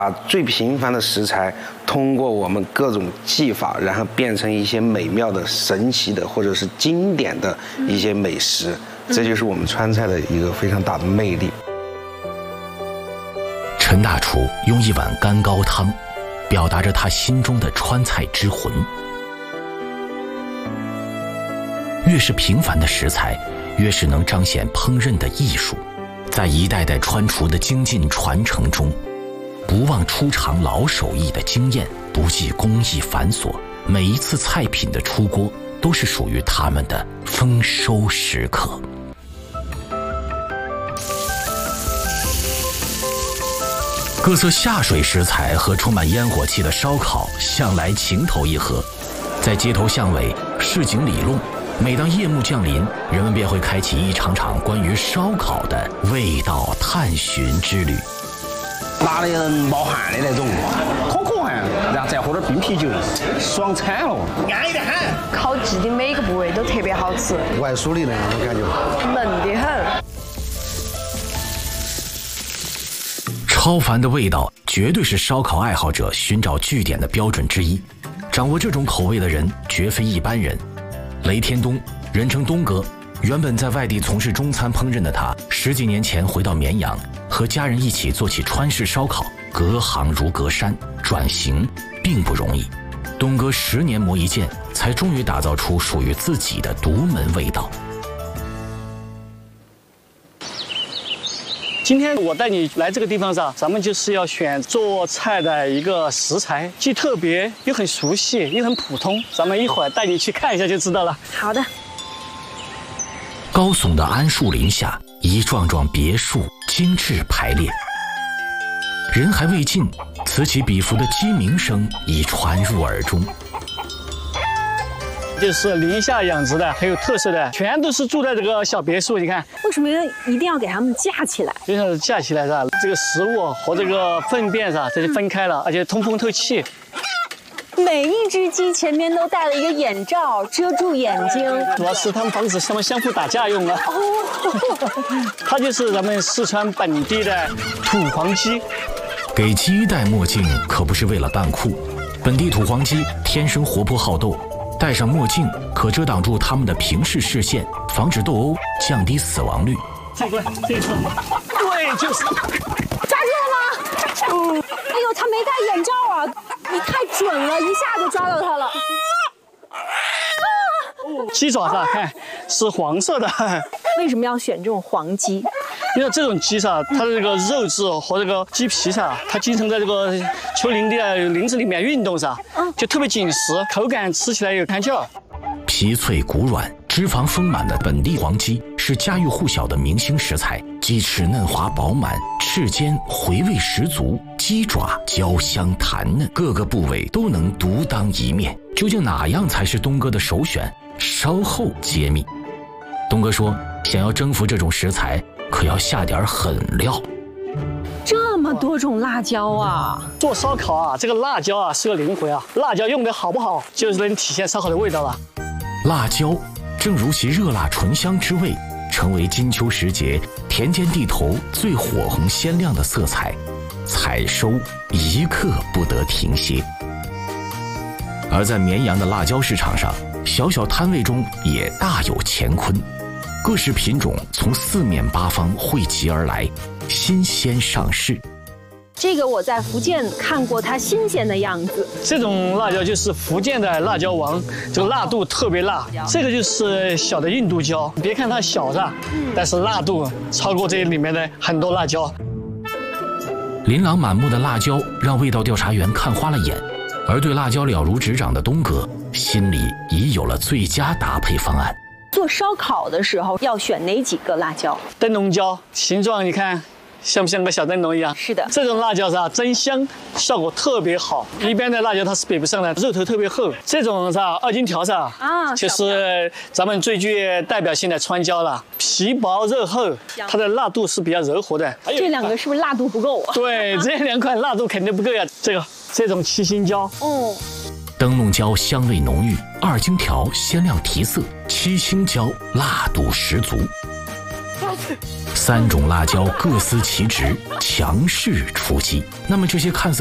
把最平凡的食材，通过我们各种技法，然后变成一些美妙的、神奇的，或者是经典的一些美食，这就是我们川菜的一个非常大的魅力。 陈大厨用一碗干高汤，表达着他心中的川菜之魂。越是平凡的食材，越是能彰显烹饪的艺术。在一代代川厨的精进传承中，不忘出尝老手艺的经验，不计工艺繁琐，每一次菜品的出锅都是属于他们的丰收时刻。各色下水食材和充满烟火气的烧烤向来情投意合，在街头巷尾、市井里弄，每当夜幕降临，人们便会开启一场场关于烧烤的味道探寻之旅。 拿的人冒汗的那种，可可汗，然后再喝点冰啤酒，爽惨了，安逸得很。 烤鸡的每个部位都特别好吃， 外酥里嫩的感觉， 嫩得很。 超凡的味道绝对是烧烤爱好者寻找据点的标准之一，掌握这种口味的人绝非一般人。雷天东，人称东哥，原本在外地从事中餐烹饪的他，10几年前回到绵阳，和家人一起做起川式烧烤，隔行如隔山，转型并不容易。东哥10年磨一剑，才终于打造出属于自己的独门味道。 今天我带你来这个地方上，咱们就是要选做菜的一个食材，既特别又很熟悉又很普通。咱们一会儿带你去看一下就知道了。 好的。 高耸的桉树林下，一幢幢别墅精致排列。人还未进，此起彼伏的鸡鸣声已传入耳中。 就是林下养殖的，很有特色的，全都是住在这个小别墅。你看， 为什么一定要给它们架起来？ 就像是架起来是吧？这个食物和这个粪便是吧，这就分开了，而且通风透气。 每一只鸡前面都戴了一个眼罩，遮住眼睛， 主要是它们防止它们相互打架用啊。哦，它就是咱们四川本地的土黄鸡。 给鸡戴墨镜可不是为了扮酷，本地土黄鸡天生活泼好斗，戴上墨镜可遮挡住它们的平视视线，防止斗殴，降低死亡率。 这个，对，就是。 抓住了吗？哎呦，他没戴眼罩啊！你太准了，一下就抓到他了。 鸡爪上看是黄色的。 为什么要选这种黄鸡？ 因为这种鸡它的这个肉质和这个鸡皮它经常在这个丘陵地的林子里面运动就特别紧实，口感吃起来有弹劲儿。 皮脆骨软、脂肪丰满的本地黄鸡是家喻户晓的明星食材，鸡翅嫩滑饱满，翅尖回味十足，鸡爪焦香弹嫩，各个部位都能独当一面。究竟哪样才是东哥的首选？稍后揭秘。东哥说，想要征服这种食材，可要下点狠料。 这么多种辣椒啊！ 做烧烤这个辣椒是个灵魂啊！辣椒用的好不好，就是能体现烧烤的味道了。 辣椒正如其热辣醇香之味，成为金秋时节田间地头最火红鲜亮的色彩，采收一刻不得停歇。而在绵阳的辣椒市场上，小小摊位中也大有乾坤，各式品种从四面八方汇集而来，新鲜上市。 这个我在福建看过它新鲜的样子。 这种辣椒就是福建的辣椒王，这个辣度特别辣。这个就是小的印度椒，别看它小但是辣度超过这里面的很多辣椒。 琳琅满目的辣椒让味道调查员看花了眼，而对辣椒了如指掌的东哥心里已有了最佳搭配方案。 做烧烤的时候要选哪几个辣椒？ 灯笼椒，形状你看像不像个小灯笼一样？ 是的， 这种辣椒真香，效果特别好。一般的辣椒它是比不上的，肉头特别厚。这种2斤条就是咱们最具代表性的川椒了，皮薄肉厚，它的辣度是比较柔和的。 这两个是不是辣度不够啊？ 对，这2款辣度肯定不够呀。这种七星椒， 灯笼椒香味浓郁，2斤条鲜亮提色，七星椒辣度十足。 3种辣椒各司其职，强势出击。那么这些看似